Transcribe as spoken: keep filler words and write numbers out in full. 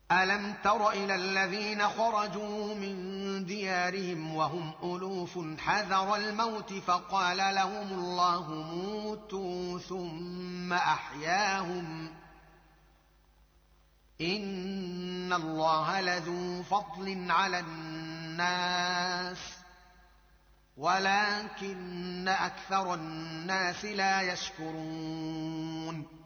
ألم تر إلى الذين خرجوا من ديارهم وهم ألوف حذر الموت فقال لهم الله موتوا ثم أحياهم إن الله لذو فضل على الناس ولكن أكثر الناس لا يشكرون